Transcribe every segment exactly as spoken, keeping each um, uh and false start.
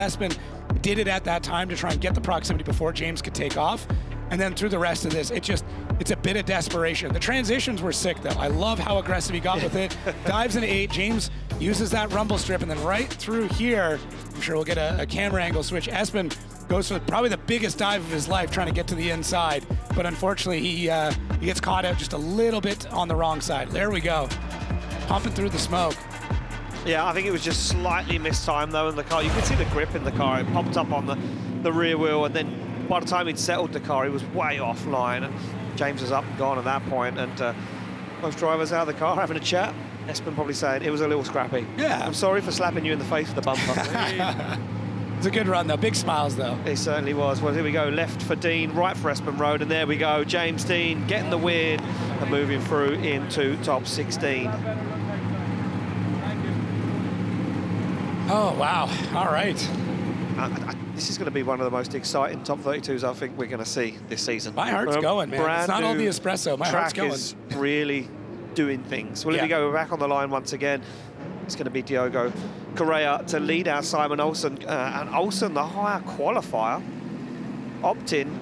Espen did it at that time to try and get the proximity before James could take off. And then through the rest of this, it just, it's a bit of desperation. The transitions were sick, though. I love how aggressive he got with it. Dives into eight. James uses that rumble strip, and then right through here, I'm sure we'll get a, a camera angle switch. Espen goes for probably the biggest dive of his life trying to get to the inside. But unfortunately, he, uh, he gets caught out just a little bit on the wrong side. There we go. Pumping through the smoke. Yeah, I think it was just slightly mistimed, though, in the car. You could see the grip in the car. It popped up on the, the rear wheel, and then by the time he'd settled the car, he was way offline, and James was up and gone at that point, and uh, most drivers out of the car having a chat. Espen probably saying it was a little scrappy. Yeah. I'm sorry for slapping you in the face with the bumper. It's a good run, though. Big smiles, though. It certainly was. Well, here we go. Left for Dean, right for Espen Road, and there we go. James Dean getting the win and moving through into top sixteen. Oh, wow. All right. I, I, this is going to be one of the most exciting top thirty-twos I think we're going to see this season. My heart's um, going, man. It's not all the espresso. My heart's going. Track is really doing things. Well, yeah. here we go. We're back on the line once again. It's going to be Diogo Correa to lead out Simon Olsen. Uh, and Olsen, the higher qualifier, opt-in.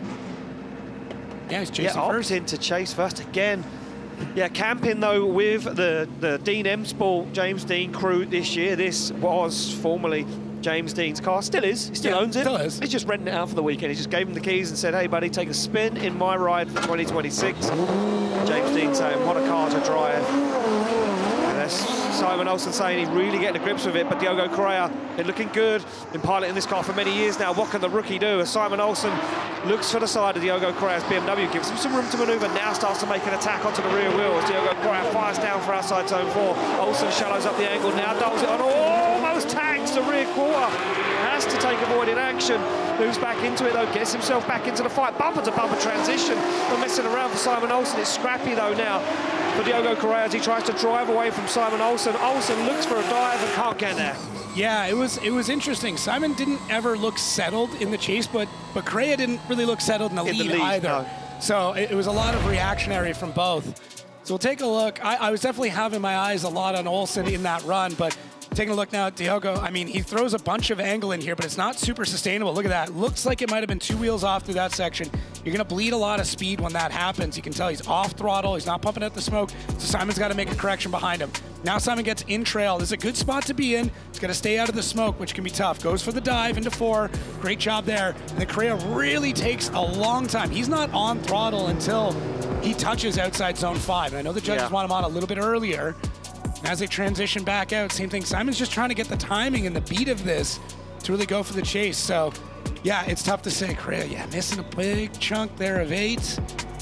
Yeah, he's chasing yeah, first. opt-in to chase first again. Yeah, camping, though, with the, the Dean M Sport James Dean crew this year. This was formerly James Dean's car. Still is. He still yeah, owns it. Still is. He's just renting it out for the weekend. He just gave him the keys and said, hey, buddy, take a spin in my ride for twenty twenty-six. James Dean saying, what a car to drive. And that's Simon Olsen saying he's really getting to grips with it, but Diogo Correa been looking good, been piloting this car for many years now. What can the rookie do? As Simon Olsen looks for the side of Diogo Correa's B M W, gives him some room to manoeuvre, now starts to make an attack onto the rear wheel as Diogo Correa fires down for outside zone four. Olsen shallows up the angle, now dials it on, almost tags the rear quarter. Has to take avoided action, moves back into it though, gets himself back into the fight, bumper to bumper transition. Not messing around for Simon Olsen, it's scrappy though now for Diogo Correa as he tries to drive away from Simon Olsen. Olsen looks for a dive and can't get there. Yeah, it was it was interesting. Simon didn't ever look settled in the chase, but but Correa didn't really look settled in the, in lead, the lead either. No. So it, it was a lot of reactionary from both. So we'll take a look. I, I was definitely having my eyes a lot on Olsen in that run, but taking a look now at Diogo, I mean, he throws a bunch of angle in here, but it's not super sustainable. Look at that. Looks like it might have been two wheels off through that section. You're going to bleed a lot of speed when that happens. You can tell he's off throttle. He's not pumping out the smoke, so Simon's got to make a correction behind him. Now Simon gets in trail. This is a good spot to be in. He's got to stay out of the smoke, which can be tough. Goes for the dive into four. Great job there. And the Correa really takes a long time. He's not on throttle until he touches outside zone five. And I know the judges Yeah. want him on a little bit earlier. As they transition back out, same thing. Simon's just trying to get the timing and the beat of this to really go for the chase. So, yeah, it's tough to say. Correa, yeah, missing a big chunk there of eight.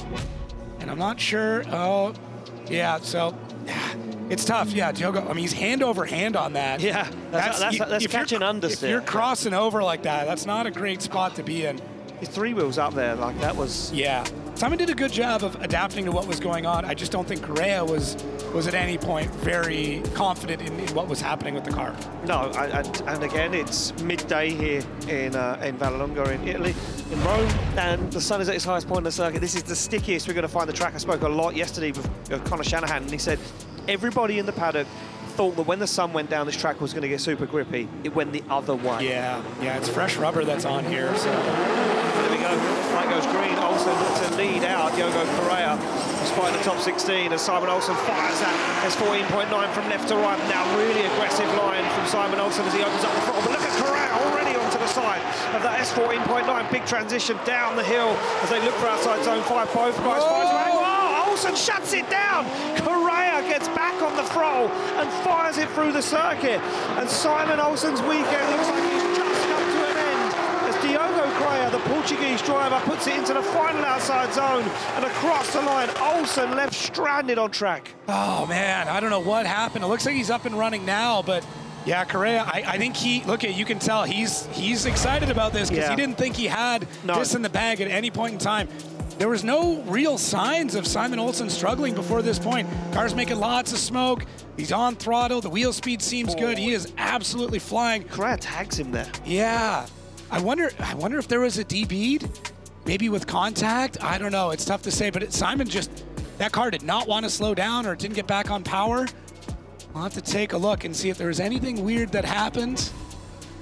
And I'm not sure. Oh, yeah, so yeah, it's tough. Yeah, Diogo, I mean, he's hand over hand on that. Yeah, that's, that's, you- that's if you're- catching unders If there. you're crossing over like that, that's not a great spot to be in. His three wheels up there, like that was... Yeah. Simon did a good job of adapting to what was going on. I just don't think Correa was was at any point very confident in, in what was happening with the car. No, I, I, and again, it's midday here in uh, in Vallelonga in Italy, in Rome, and the sun is at its highest point in the circuit. This is the stickiest we're going to find the track. I spoke a lot yesterday with uh, Conor Shanahan, and he said everybody in the paddock thought that when the sun went down, this track was going to get super grippy. It went the other way. Yeah, yeah, it's fresh rubber that's on here, so... There we go. Light goes green. Olsen to lead out Diogo Correa, despite the top sixteen, as Simon Olsen fires that S fourteen point nine from left to right. Now really aggressive line from Simon Olsen as he opens up the throttle. But look at Correa already onto the side of that S fourteen point nine. Big transition down the hill as they look for outside zone five. Both guys fires away. Oh, Olsen shuts it down. Correa gets back on the throttle and fires it through the circuit. And Simon Olsen's weekend looks like he's just come to an end as Diogo Correa, the Portuguese driver, puts it into the final outside zone and across the line. Olsen left stranded on track. Oh, man, I don't know what happened. It looks like he's up and running now, but yeah, Correa, I, I think he, look at, you can tell he's he's excited about this because Yeah. he didn't think he had No. this in the bag at any point in time. There was no real signs of Simon Olsen struggling before this point. Car's making lots of smoke. He's on throttle. The wheel speed seems Oh. good. He is absolutely flying. Correa tags him there. Yeah. I wonder I wonder if there was a D-bead, maybe with contact. I don't know. It's tough to say, but it, Simon just, that car did not want to slow down or didn't get back on power. We'll have to take a look and see if there was anything weird that happened.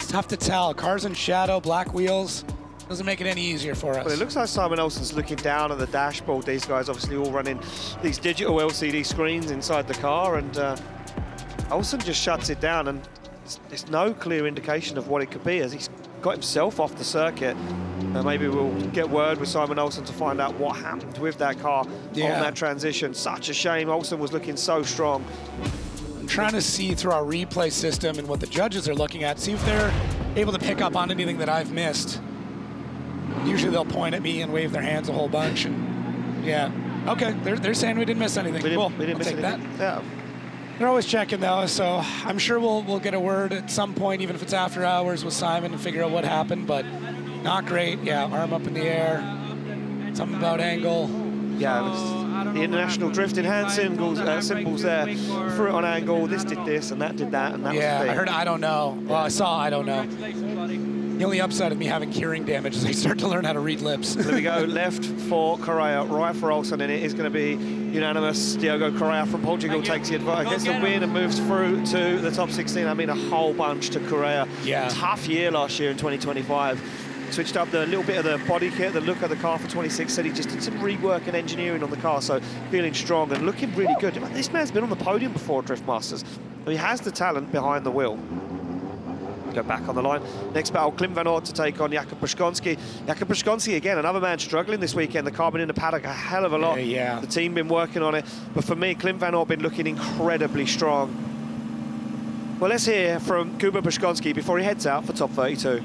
It's tough to tell. Cars in shadow, black wheels. Doesn't make it any easier for us. Well, it looks like Simon Olsen's looking down at the dashboard. These guys obviously all running these digital L C D screens inside the car, and uh, Olsen just shuts it down, and there's no clear indication of what it could be as he's got himself off the circuit. Uh, maybe we'll get word with Simon Olsen to find out what happened with that car yeah. on that transition. Such a shame. Olsen was looking so strong. I'm trying to see through our replay system and what the judges are looking at, see if they're able to pick up on anything that I've missed. Usually they'll point at me and wave their hands a whole bunch, and yeah. Okay, they're, they're saying we didn't miss anything. We didn't, cool. we didn't I'll miss take anything. that. Yeah. They're always checking though, so I'm sure we'll we'll get a word at some point, even if it's after hours with Simon, and figure out what happened. But not great. Yeah, arm up in the air. Something about angle. Yeah, it was the international drifting hand symbols, uh, symbols there. Threw it on angle. This did this, and that did that, and that yeah, was the I heard I don't know. Well, I saw I don't know. The only upside of me having hearing damage is I start to learn how to read lips. There we go, left for Correa, right for Olsen, and it is going to be unanimous. Diogo Correa from Portugal takes the advantage, gets the win and moves through to the top sixteen. I mean, a whole bunch to Correa. Yeah. Tough year last year in twenty twenty-five. Switched up the little bit of the body kit, the look of the car for twenty-six. Said he just did some rework and engineering on the car, so feeling strong and looking really good. This man's been on the podium before at Drift Masters. He has the talent behind the wheel. Go back on the line. Next battle, Clint Van Oort to take on Jakub Puszczonski. Jakub Puszczonski, again, another man struggling this weekend. The car been in the paddock a hell of a lot. Yeah, yeah. The team been working on it. But for me, Clint Van Oort been looking incredibly strong. Well, let's hear from Kuba Puszczonski before he heads out for top thirty-two.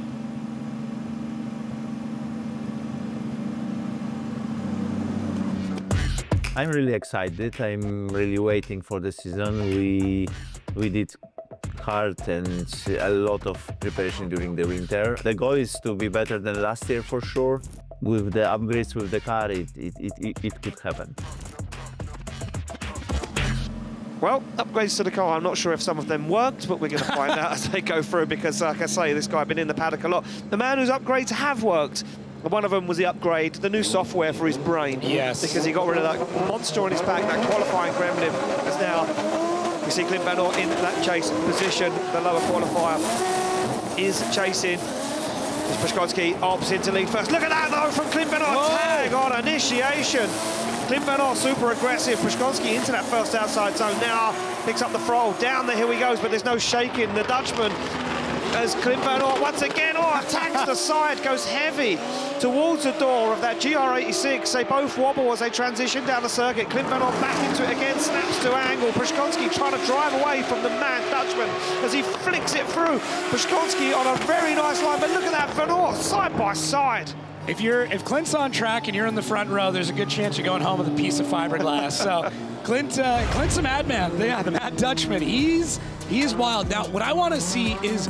I'm really excited. I'm really waiting for the season. We we did hard and a lot of preparation during the winter. The goal is to be better than last year for sure. With the upgrades with the car, it, it, it, it could happen. Well, upgrades to the car, I'm not sure if some of them worked, but we're going to find out as they go through, because like I say, this guy been in the paddock a lot. The man whose upgrades have worked, one of them was the upgrade, the new software for his brain. Yes. Because he got rid of that monster on his back, that qualifying gremlin. As now, we see Clint Van Oort in that chase position. The lower qualifier is chasing. As Puszczonski opts into lead first. Look at that, though, from Clint Van Oort. Whoa. Tag on initiation. Clint Van Oort super aggressive. Puszczonski into that first outside zone. Now picks up the throttle. Down the hill he goes, but there's no shaking. The Dutchman, as Clint Van Oort once again, oh, attacks the side, goes heavy towards the door of that G R eighty-six. They both wobble as they transition down the circuit. Clint Van Oort back into it again, snaps to angle. Puszczonski trying to drive away from the mad Dutchman as he flicks it through. Puszczonski on a very nice line, but look at that, Van Oort side by side. If you're if Clint's on track and you're in the front row, there's a good chance you're going home with a piece of fiberglass. So Clint, uh, Clint's a madman. Yeah, the Mad Dutchman. He's he's wild. Now, what I want to see is,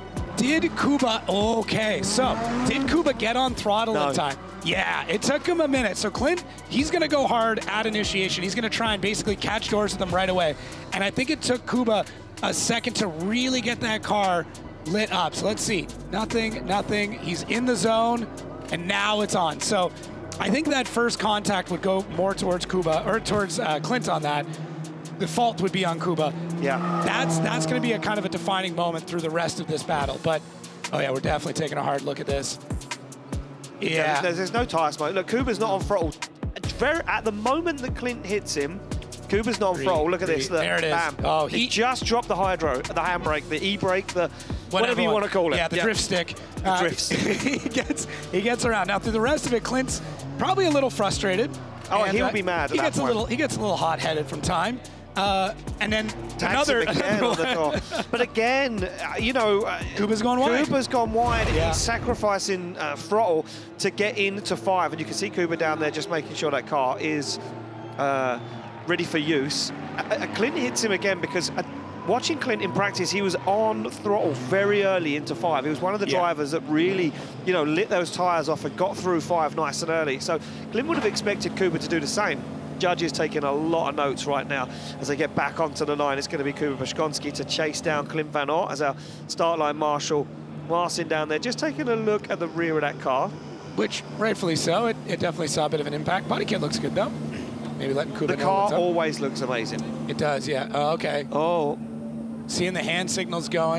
did Kuba? Okay, so did Kuba get on throttle No. in time? Yeah, it took him a minute. So Clint, he's going to go hard at initiation. He's going to try and basically catch doors with them right away. And I think it took Kuba a second to really get that car lit up. So let's see. Nothing, nothing. He's in the zone. And now it's on. So I think that first contact would go more towards Kuba, or towards uh, Clint on that. The fault would be on Kuba. Yeah. That's that's going to be a kind of a defining moment through the rest of this battle. But, oh yeah, we're definitely taking a hard look at this. Yeah. Yeah, there's, there's no tire smoke. Look, Kuba's not on throttle. Very, at the moment that Clint hits him, Kuba's not on Three, throttle. Look at three. this. Look, There it is. bam. Oh, he, he- just dropped the hydro, the handbrake, the e-brake, the whatever, you one- want to call it. Yeah, the drift stick. The drift stick. he gets he gets around. Now through the rest of it, Clint's probably a little frustrated. Oh, and, he'll uh, be mad at He that gets point. a little he gets a little hot-headed from time. Uh, and then Tax another, him again another on the one. top. But again, uh, you know, uh, Kuba's gone wide. Kuba's gone wide. Yeah. He's sacrificing uh, throttle to get into five, and you can see Kuba down there just making sure that car is uh, ready for use. Uh, uh, Clint hits him again because uh, watching Clint in practice, he was on throttle very early into five. He was one of the Yeah. drivers that really, you know, lit those tyres off and got through five nice and early. So Clint would have expected Kuba to do the same. Judges taking a lot of notes right now as they get back onto the line. It's going to be Kuba Puszczonski to chase down Clint Van Oort as our start line marshal, Marcin down there, just taking a look at the rear of that car. Which, rightfully so, it, it definitely saw a bit of an impact. Body kit looks good, though. Maybe letting Kuba The know car what's up. always looks amazing. It does, yeah. Oh, okay. Oh, Seeing the hand signals going.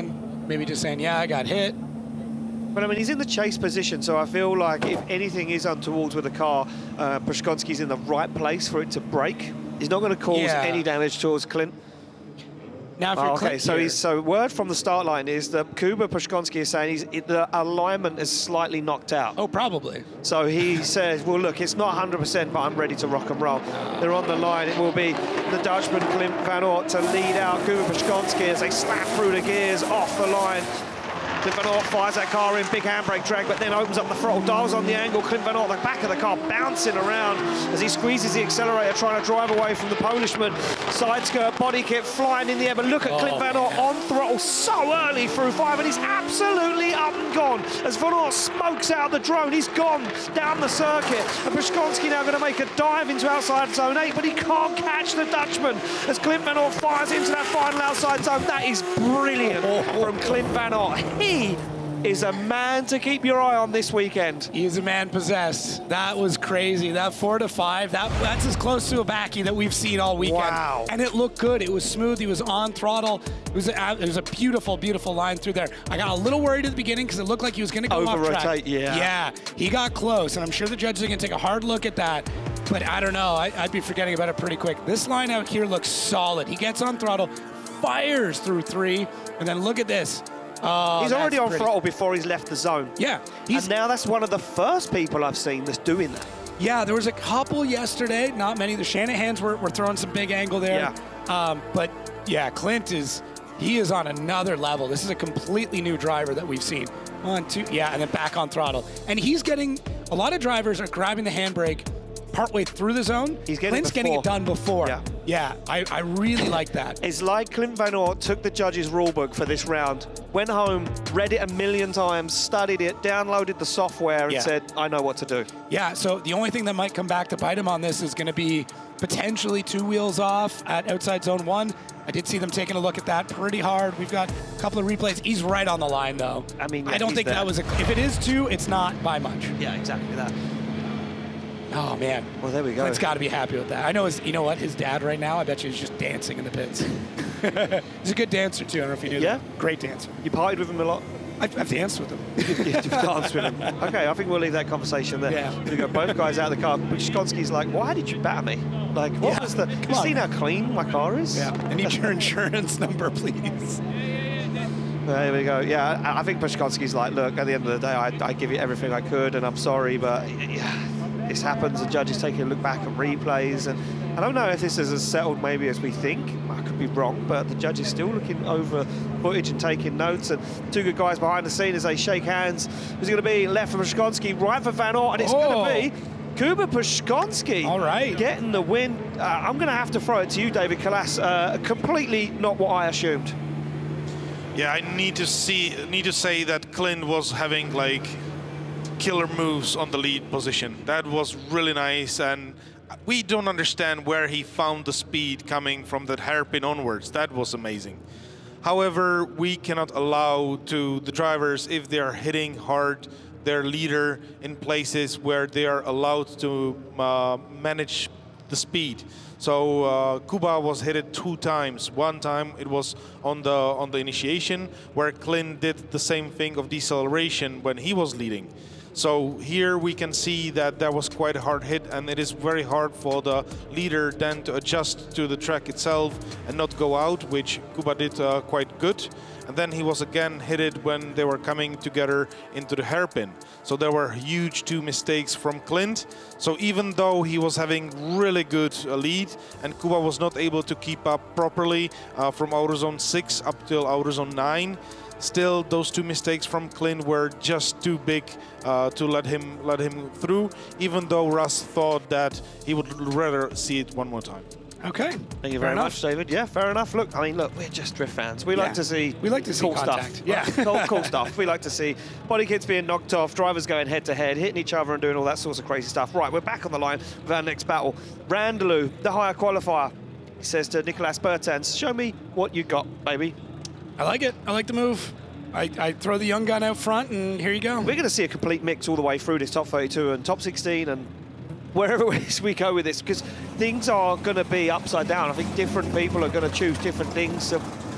maybe just saying, yeah, I got hit. But I mean, he's in the chase position, so I feel like if anything is untoward with the car, uh, Pruszkonski's in the right place for it to break. He's not going to cause Yeah. any damage towards Clint. Now, if you're Oh, okay, Clint so here- he's so word from the start line is that Kuba Pruszkonski is saying he's, it, the alignment is slightly knocked out. Oh, probably. So he says, well, look, it's not one hundred percent, but I'm ready to rock and roll. They're on the line. It will be the Dutchman, Clint Van Oort, to lead out Kuba Pruszkonski as they slap through the gears off the line. Clint Van Oort fires that car in, big handbrake drag, but then opens up the throttle, dials on the angle. Clint Van Oort, the back of the car, bouncing around as he squeezes the accelerator, trying to drive away from the Polishman. Side skirt, body kit flying in the air, but look at Oh, Clint Van Oort man. on throttle so early through five, and he's absolutely up and gone. As Van Oort smokes out the drone, he's gone down the circuit. And Pruszkonski now going to make a dive into outside zone eight, but he can't catch the Dutchman as Clint Van Oort fires into that final outside zone. That is brilliant from Clint Van Oort. He is a man to keep your eye on this weekend. He is a man possessed. That was crazy. That four to five, that, that's as close to a backy that we've seen all weekend. Wow. And it looked good. It was smooth. He was on throttle. It was a, it was a beautiful, beautiful line through there. I got a little worried at the beginning because it looked like he was going to go off track. Over-rotate, yeah. Yeah, he got close, and I'm sure the judges are going to take a hard look at that. But I don't know. I, I'd be forgetting about it pretty quick. This line out here looks solid. He gets on throttle, fires through three, and then look at this. Oh, He's that's already on pretty. throttle before he's left the zone. Yeah, he's And now that's one of the first people I've seen that's doing that. Yeah, there was a couple yesterday, not many. The Shanahans were, were throwing some big angle there. Yeah. Um, but yeah, Clint is, he is on another level. This is a completely new driver that we've seen. One, two, yeah, and then back on throttle. And he's getting, a lot of drivers are grabbing the handbrake partway through the zone. He's getting it Clint's getting it before. done before. Yeah. Yeah, I, I really like that. It's like Clint Van Oort took the judges' rulebook for this round, went home, read it a million times, studied it, downloaded the software, and Yeah. said, I know what to do. Yeah, so the only thing that might come back to bite him on this is going to be potentially two wheels off at outside zone one. I did see them taking a look at that pretty hard. We've got a couple of replays. He's right on the line, though. I mean, yeah, I don't he's think there. that was a. If it is two, it's not by much. Yeah, exactly that. Oh man. Well, there we go. Clint's got to be happy with that. I know his. You know what? His dad right now. I bet you he's just dancing in the pits. He's a good dancer too. I don't know if you knew Yeah? that. Great dancer. You partied with him a lot? I've, I've danced with him. You've danced with him. Okay, I think we'll leave that conversation there. Yeah. We got both guys out of the car. Pruszkonski's like, why did you batter me? Like, what Yeah, was the... come You on. seen how clean my car is? Yeah. I need your insurance number, please. There we go. Yeah, I, I think Pruszkonski's like, look, at the end of the day, I, I give you everything I could, and I'm sorry, but yeah, this happens. The judges taking a look back at replays, and I don't know if this is as settled maybe as we think. I could be wrong, but the judge is still looking over footage and taking notes, and two good guys behind the scene as they shake hands. Who's going to be left for Pruszkonski, right for Van Oort, and it's Oh. going to be Kuba Pruszkonski. All right. Getting the win. Uh, I'm going to have to throw it to you, David Kalas. Uh, completely not what I assumed. Yeah, I need to see, need to say that Clint was having like killer moves on the lead position. That was really nice, and we don't understand where he found the speed coming from that hairpin onwards. That was amazing. However, we cannot allow to the drivers, if they are hitting hard their leader in places where they are allowed to uh, manage the speed. So uh, Kuba was hit it two times. One time it was on the on the initiation, where Clint did the same thing of deceleration when he was leading. So here we can see that that was quite a hard hit, and it is very hard for the leader then to adjust to the track itself and not go out, which Kuba did uh, quite good. And then he was again hit it when they were coming together into the hairpin. So there were huge two mistakes from Clint. So even though he was having really good uh, lead, and Kuba was not able to keep up properly uh, from outer zone six up till outer zone nine, still those two mistakes from Clint were just too big uh, to let him let him through, even though Russ thought that he would rather see it one more time. Okay. Thank you Fair very enough. much, David. Yeah, fair enough. Look, I mean, look, we're just drift fans. We Yeah. like to see We like to see cool contact. stuff. Yeah. cool, cool stuff. We like to see body kits being knocked off, drivers going head to head, hitting each other and doing all that sorts of crazy stuff. Right, we're back on the line with our next battle. Randaloo, the higher qualifier, he says to Nicolas Bertens, show me what you got, baby. I like it. I like the move. I, I throw the young gun out front, and here you go. We're going to see a complete mix all the way through this top thirty-two and top sixteen and wherever we go with this, because things are going to be upside down. I think different people are going to choose different things. So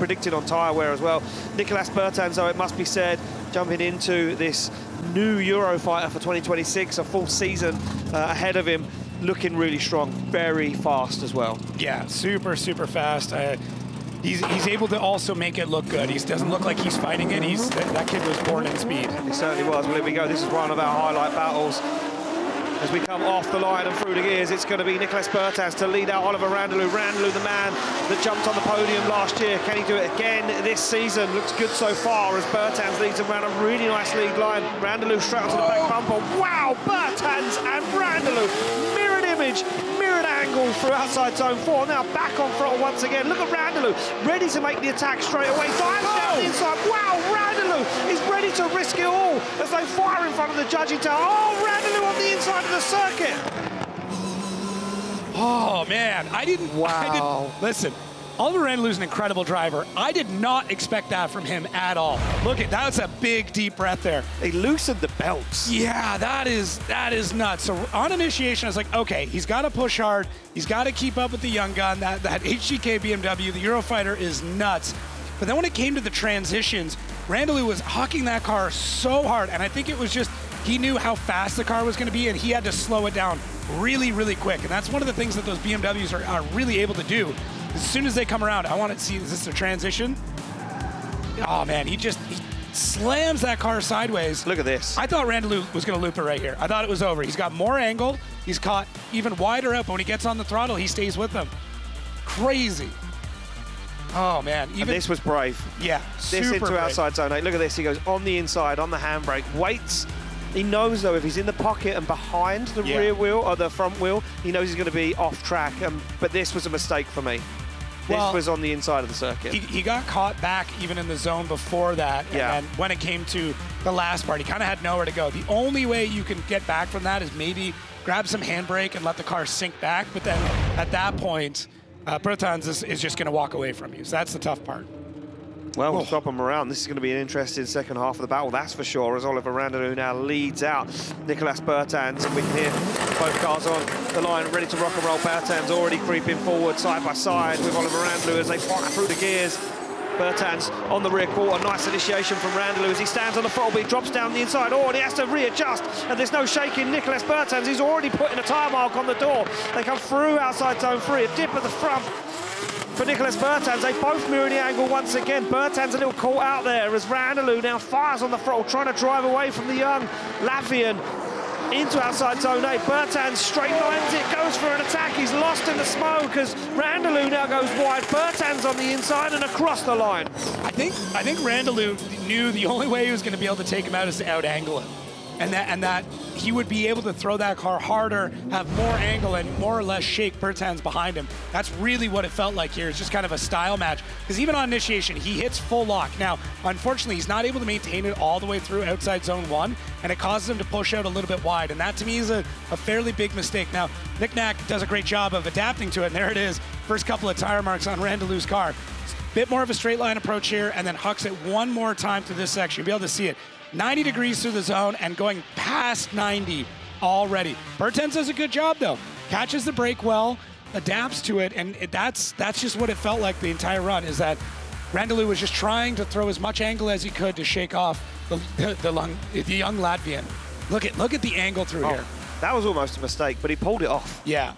predicted on tyre wear as well. Nicolas Bertans, though, it must be said, jumping into this new Eurofighter for twenty twenty-six, a full season uh, ahead of him, looking really strong, very fast as well. Yeah, super, super fast. Uh, he's, he's able to also make it look good. He doesn't look like he's fighting it. He's that, that kid was born in speed. He certainly was. Well, here we go. This is one of our highlight battles. As we come off the line and through the gears, it's going to be Nicolas Bertans to lead out Oliver Randalou. Randalou, the man that jumped on the podium last year. Can he do it again this season? Looks good so far as Bertans leads him around a really nice lead line. Randalou straight onto the back bumper. Wow, Bertans and Randalou. Mirrored image, mirrored angle through outside zone four. Now back on throttle once again. Look at Randalou, ready to make the attack straight away. Fires down the inside. Wow, Randalou is ready to risk it all as they fire in front of the judging tower. Oh, Randalou on the inside of the circuit. Oh man, I didn't. Wow. I didn't, listen, Oliver Randalou's an incredible driver. I did not expect that from him at all. Look at that's a big deep breath there. They loosened the belts. Yeah, that is that is nuts. So on initiation, I was like, okay, he's got to push hard. He's got to keep up with the young gun. That that H G K B M W, the Eurofighter, is nuts. But then when it came to the transitions, Randalou was hucking that car so hard, and I think it was just he knew how fast the car was going to be, and he had to slow it down really, really quick. And that's one of the things that those B M Ws are, are really able to do. As soon as they come around, I want to see, is this a transition? Oh man, he just he slams that car sideways. Look at this. I thought Randalou was going to loop it right here. I thought it was over. He's got more angle. He's caught even wider up, but when he gets on the throttle, he stays with them. Crazy. Oh man, even and this was brave. Yeah, this super into brave. outside zone eight. Look at this. He goes on the inside, on the handbrake, waits. He knows though if he's in the pocket and behind the Yeah. rear wheel or the front wheel, he knows he's going to be off track. Um, but this was a mistake for me. This Well, was on the inside of the circuit. He, he got caught back even in the zone before that. Yeah. And then when it came to the last part, he kind of had nowhere to go. The only way you can get back from that is maybe grab some handbrake and let the car sink back. But then at that point, uh, Bertans is, is just going to walk away from you. So that's the tough part. Well, we'll Oh. swap them around. This is going to be an interesting second half of the battle, that's for sure, as Oliver Randalou now leads out Nicolas Bertans. And we can hear both cars on the line, ready to rock and roll. Bertans already creeping forward side by side with Oliver Randalou as they fire through the gears. Bertans on the rear quarter, nice initiation from Randalou as he stands on the throttle, but he drops down the inside. Oh, and he has to readjust, and there's no shaking Nicolas Bertans. He's already putting a tyre mark on the door. They come through outside zone three, a dip at the front for Nicolas Bertans. They both mirror the angle once again. Bertans a little caught out there as Randalou now fires on the throttle, trying to drive away from the young Latvian into outside zone eight. Bertans straight lines it, goes for an attack. He's lost in the smoke as Randalou now goes wide. Bertans on the inside and across the line. I think I think Randalou knew the only way he was going to be able to take him out is to out angle him. And that, and that he would be able to throw that car harder, have more angle, and more or less shake Bertans behind him. That's really what it felt like here. It's just kind of a style match. Because even on initiation, he hits full lock. Now, unfortunately, he's not able to maintain it all the way through outside zone one, and it causes him to push out a little bit wide. And that, to me, is a, a fairly big mistake. Now, Nick Nack does a great job of adapting to it, and there it is. First couple of tire marks on Randalou's car. Bit more of a straight line approach here, and then hucks it one more time through this section. You'll be able to see it. ninety degrees through the zone and going past ninety already. Bertans does a good job though. Catches the brake well, adapts to it, and it, that's that's just what it felt like the entire run, is that Randalou was just trying to throw as much angle as he could to shake off the the, the, lung, the young Latvian. Look at look at the angle through Oh, here. that was almost a mistake, but he pulled it off. Yeah.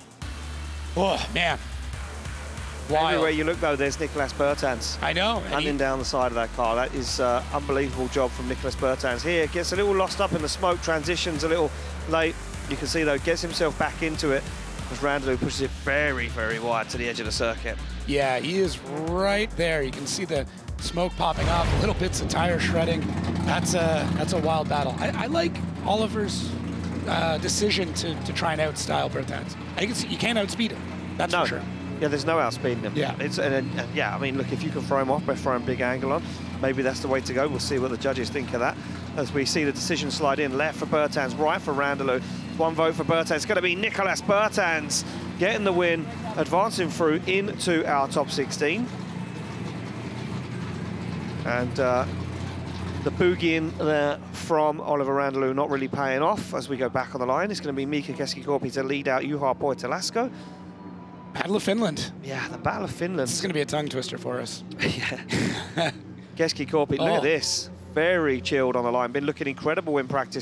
Oh man. Everywhere Wild. you look though, there's Nicolas Bertans. I know. and he- Running down the side of that car. That is uh, unbelievable job from Nicolas Bertans here. Gets a little lost up in the smoke, transitions a little late. You can see though, gets himself back into it as Randalou pushes it very, very wide to the edge of the circuit. Yeah, he is right there. You can see the smoke popping off, little bits of tire shredding. That's a that's a wild battle. I, I like Oliver's uh, decision to, to try and outstyle Bertans. I can see you can't outspeed him. That's No. for sure. Yeah, there's no outspeeding him. Yeah. It's, and, and, and yeah, I mean, look, if you can throw him off by throwing big angle on, maybe that's the way to go. We'll see what the judges think of that as we see the decision slide in. Left for Bertans, right for Randalou. One vote for Bertans. It's going to be Nicolas Bertans getting the win, advancing through into our top sixteen. And uh, the boogie in there from Oliver Randalou not really paying off as we go back on the line. It's going to be Mika Keski-Korpi to lead out Juha Poitalasco. Battle of Finland. Yeah, the Battle of Finland. This is going to be a tongue twister for us. Yeah. Keski Korpi, look Oh. at this. Very chilled on the line. Been looking incredible in practice.